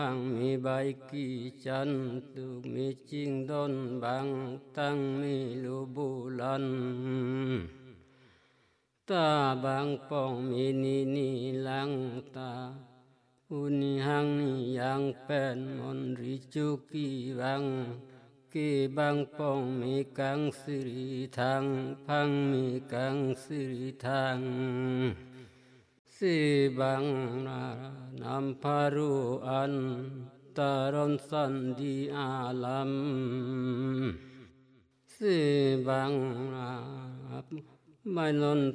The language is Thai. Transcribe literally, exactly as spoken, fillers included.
างมีใบกี่จันตุมีจริงดนบางตั้งมีลูบุลันตาบางปองมีนีนีลังตาอุนิหังนิยังเป็นมนริจุกีบังกีบางปองมีกังสิริทางพังมีกังสิริทางสิบังนานัมพารุอันตารนสันดีอาลัมสิบังนาไม่ลน